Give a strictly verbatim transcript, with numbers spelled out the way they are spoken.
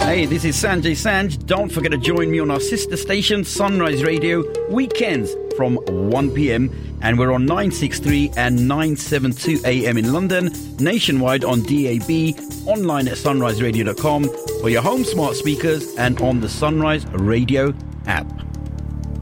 Hey, this is Sanjay Sanj. Don't forget to join me on our sister station, Sunrise Radio, weekends from one p.m. And we're on nine sixty-three and nine seventy-two a.m. in London, nationwide on D A B, online at sunrise radio dot com, for your home smart speakers and on the Sunrise Radio app.